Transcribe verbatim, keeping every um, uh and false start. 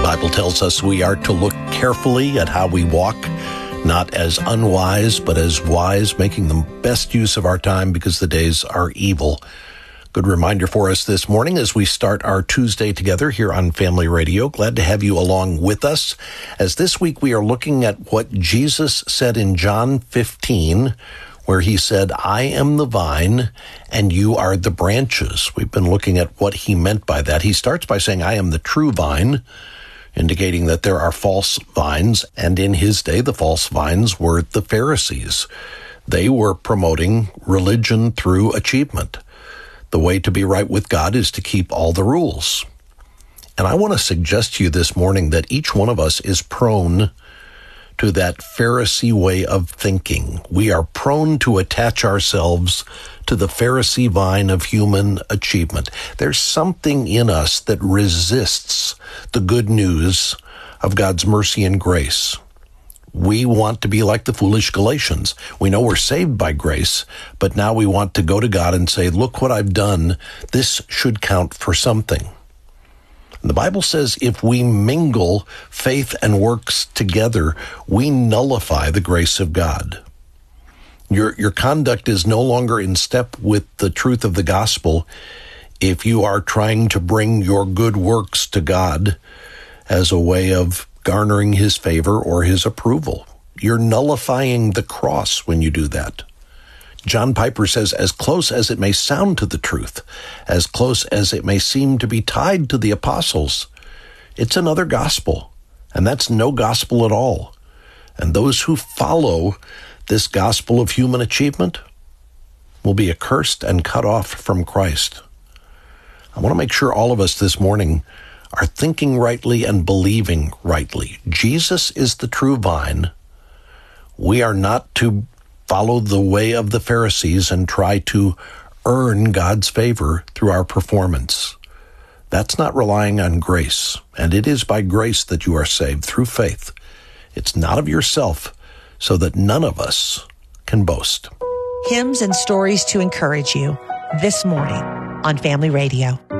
Bible tells us we are to look carefully at how we walk, not as unwise, but as wise, making the best use of our time because the days are evil. Good reminder for us this morning as we start our Tuesday together here on Family Radio. Glad to have you along with us, as this week we are looking at what Jesus said in John fifteen, where he said, I am the vine and you are the branches. We've been looking at what he meant by that. He starts by saying, I am the true vine, indicating that there are false vines, and in his day the false vines were the Pharisees. They were promoting religion through achievement. The way to be right with God is to keep all the rules. And I want to suggest to you this morning that each one of us is prone to that Pharisee way of thinking. We are prone to attach ourselves to the Pharisee vine of human achievement. There's something in us that resists the good news of God's mercy and grace. We want to be like the foolish Galatians. We know we're saved by grace, but now we want to go to God and say, look what I've done. This should count for something. And the Bible says if we mingle faith and works together, we nullify the grace of God. Your, your conduct is no longer in step with the truth of the gospel if you are trying to bring your good works to God as a way of garnering his favor or his approval. You're nullifying the cross when you do that. John Piper says, as close as it may sound to the truth, as close as it may seem to be tied to the apostles, it's another gospel, and that's no gospel at all. And those who follow this gospel of human achievement will be accursed and cut off from Christ. I want to make sure all of us this morning are thinking rightly and believing rightly. Jesus is the true vine. We are not to follow the way of the Pharisees and try to earn God's favor through our performance. That's not relying on grace, and it is by grace that you are saved through faith. It's not of yourself, so that none of us can boast. Hymns and stories to encourage you this morning on Family Radio.